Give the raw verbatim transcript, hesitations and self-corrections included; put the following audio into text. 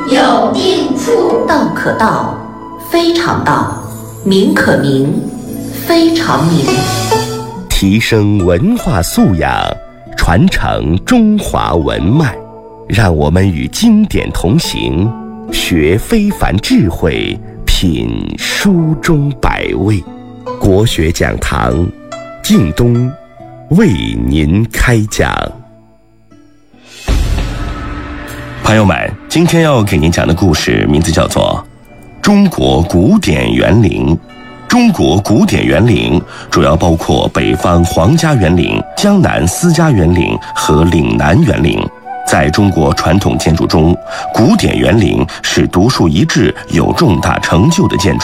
有定处。 道可道，非常道；名可名，非常名。 提升文化素养，传承中华文脉，让我们与经典同行，学非凡智慧，品书中百味。国学讲堂，靳东为您开讲。朋友们，今天要给您讲的故事名字叫做《中国古典园林》。中国古典园林主要包括北方皇家园林、江南私家园林和岭南园林。在中国传统建筑中，古典园林是独树一帜、有重大成就的建筑。